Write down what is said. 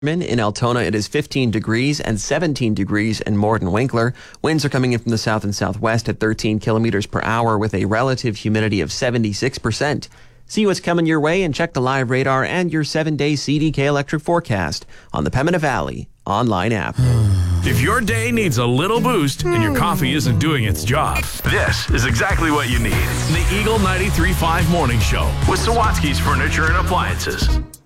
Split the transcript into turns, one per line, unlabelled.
In Altona, it is 15 degrees and 17 degrees in Morden Winkler. Winds are coming in from the south and southwest at 13 kilometers per hour with a relative humidity of 76%. See what's coming your way and check the live radar and your 7-day CDK electric forecast on the Pembina Valley online app.
If your day needs a little boost and your coffee isn't doing its job, this is exactly what you need. The Eagle 93.5 Morning Show with Sawatsky's Furniture and Appliances.